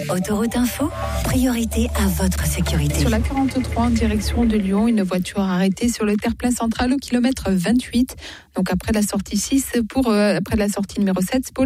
Autoroute Info, priorité à votre sécurité. Sur la 43 en direction de Lyon, une voiture arrêtée sur le terre-plein central au kilomètre 28. Donc après la sortie 6 après la sortie numéro 7 pour